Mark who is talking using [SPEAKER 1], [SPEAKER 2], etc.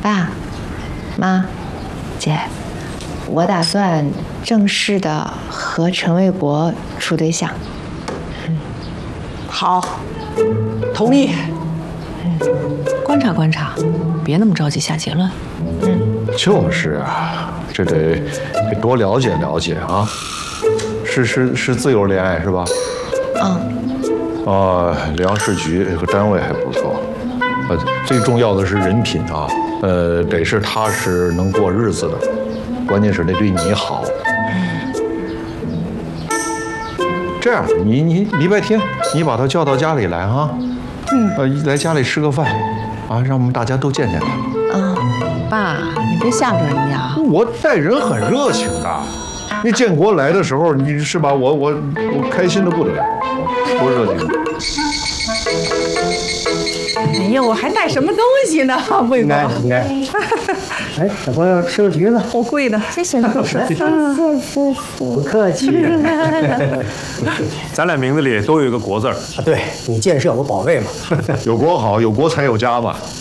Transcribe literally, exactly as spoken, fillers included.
[SPEAKER 1] 爸、妈、姐，我打算正式的和陈卫国处对象。
[SPEAKER 2] 嗯，好，同意。
[SPEAKER 3] 嗯，观察观察，别那么着急下结论。
[SPEAKER 1] 嗯，
[SPEAKER 4] 就是啊，这得得多了解了解啊。是是是自由恋爱是吧？
[SPEAKER 1] 嗯。
[SPEAKER 4] 啊，粮食局这个单位还不错。呃，最重要的是人品啊，呃，得是踏实能过日子的，关键是得对你好。这样，你你礼拜天你把他叫到家里来啊，嗯，呃，来家里吃个饭，啊，让我们大家都见见他。
[SPEAKER 3] 啊，爸，你别吓着人家。
[SPEAKER 4] 我待人很热情的，你建国来的时候，你是吧？我我我开心的不得了，多热情。
[SPEAKER 2] 哎呀，我还带什么东西呢？魏国，
[SPEAKER 5] 应该。哎，小朋友吃个橘子，
[SPEAKER 2] 好贵的，谢谢老师。
[SPEAKER 5] 不客气。
[SPEAKER 6] 咱俩名字里都有一个国字儿
[SPEAKER 5] 啊，对你建设我保卫嘛。
[SPEAKER 4] 有国好，有国才有家嘛。